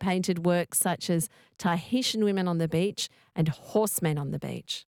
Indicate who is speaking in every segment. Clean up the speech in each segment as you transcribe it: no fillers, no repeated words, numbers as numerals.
Speaker 1: painted works such as Tahitian Women on the Beach and Horsemen on the Beach?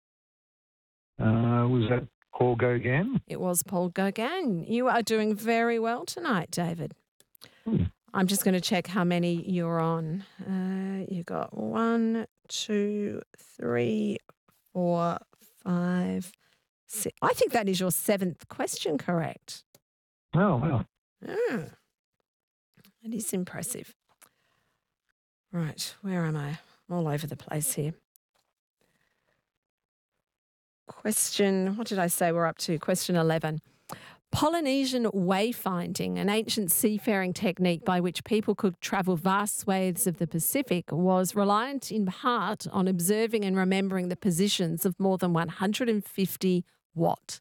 Speaker 2: Was that Paul Gauguin?
Speaker 1: It was Paul Gauguin. You are doing very well tonight, David. I'm just going to check how many you're on. You got 1, 2, 3, 4, 5, 6. I think that is your 7th question correct.
Speaker 2: Oh, wow.
Speaker 1: That is impressive. Right, where am I? All over the place here. What did I say we're up to? Question 11. Polynesian wayfinding, an ancient seafaring technique by which people could travel vast swathes of the Pacific, was reliant in part on observing and remembering the positions of more than 150 what?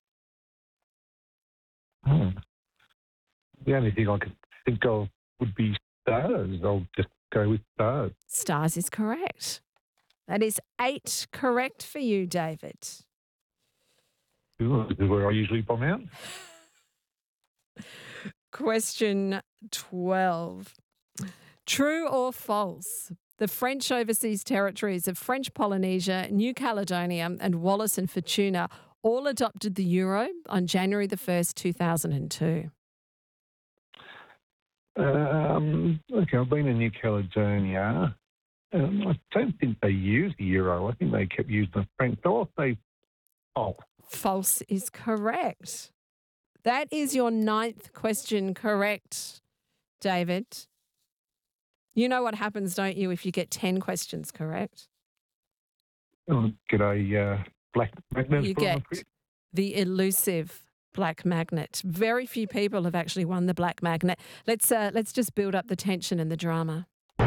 Speaker 2: The only thing I could think of would be stars. I'll just go with stars.
Speaker 1: Stars is correct. That is 8 correct for you, David.
Speaker 2: Ooh, this is where I usually bomb out.
Speaker 1: Question 12. True or false? The French overseas territories of French Polynesia, New Caledonia and Wallis and Futuna all adopted the euro on January the 1st, 2002.
Speaker 2: Okay, I've been in New Caledonia. I don't think they use the euro. I think they kept using the franc. So I'll say false.
Speaker 1: False is correct. That is your 9th question correct, David. You know what happens, don't you, if you get 10 questions correct?
Speaker 2: Get a black magnet.
Speaker 1: You get the elusive black magnet. Very few people have actually won the black magnet. Let's just build up the tension and the drama.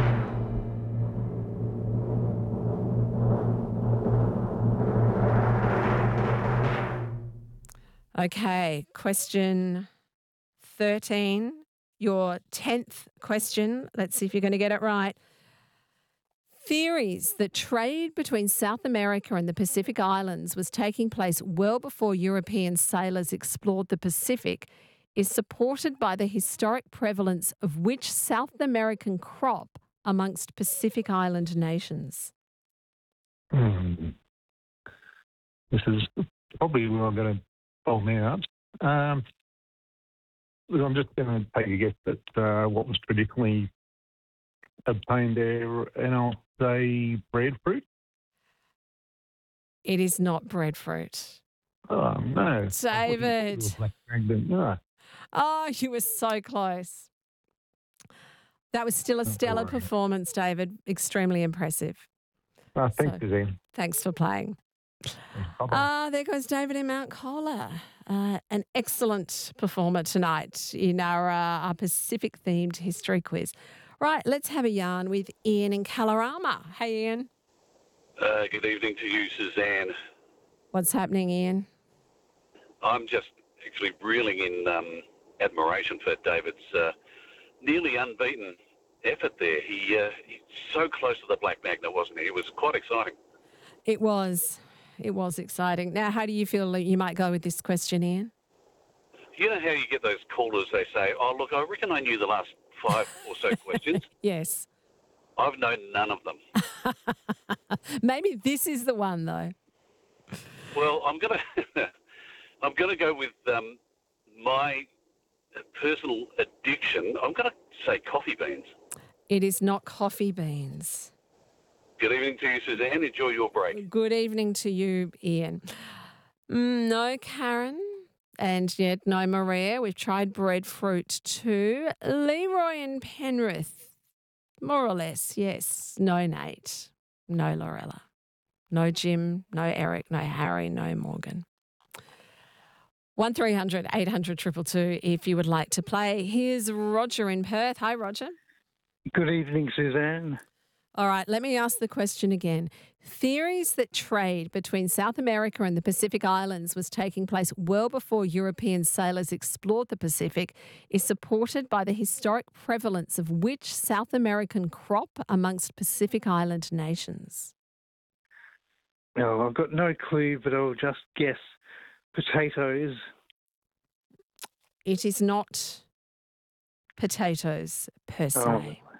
Speaker 1: Okay, question 13, your 10th question. Let's see if you're going to get it right. Theories that trade between South America and the Pacific Islands was taking place well before European sailors explored the Pacific is supported by the historic prevalence of which South American crop amongst Pacific Island nations?
Speaker 2: This is probably where I'm going to bomb out. I'm just going to take a guess at what was traditionally obtained there, and I'll say breadfruit.
Speaker 1: It is not breadfruit.
Speaker 2: Oh, no.
Speaker 1: David.
Speaker 2: No.
Speaker 1: Oh, you were so close. That was still a stellar performance, David. Extremely impressive.
Speaker 2: Thanks, Suzanne.
Speaker 1: Thanks for playing. There goes David in Mount Colah. An excellent performer tonight in our Pacific-themed history quiz. Right, let's have a yarn with Ian in Kalorama. Hey, Ian.
Speaker 3: Good evening to you, Suzanne.
Speaker 1: What's happening, Ian?
Speaker 3: I'm just actually reeling in admiration for David's nearly unbeaten effort there. He's so close to the black magnet, wasn't he? It was quite exciting.
Speaker 1: It was. It was exciting. Now, how do you feel like you might go with this question, Ian?
Speaker 3: You know how you get those callers, they say, oh, look, I reckon I knew the last 5 or so questions.
Speaker 1: Yes.
Speaker 3: I've known none of them.
Speaker 1: Maybe this is the one, though.
Speaker 3: Well, I'm gonna go with my personal addiction. I'm going to say coffee beans.
Speaker 1: It is not coffee beans.
Speaker 3: Good evening to you, Suzanne. Enjoy your break.
Speaker 1: Good evening to you, Ian. No, Karen. And yet no, Maria. We've tried breadfruit too. Leroy and Penrith. More or less, yes. No, Nate. No, Lorella. No, Jim. No, Eric. No, Harry. No, Morgan. 1300 800 222 if you would like to play. Here's Roger in Perth. Hi, Roger.
Speaker 4: Good evening, Suzanne.
Speaker 1: All right, let me ask the question again. Theories that trade between South America and the Pacific Islands was taking place well before European sailors explored the Pacific is supported by the historic prevalence of which South American crop amongst Pacific Island nations?
Speaker 4: No, I've got no clue, but I'll just guess potatoes.
Speaker 1: It is not potatoes per se.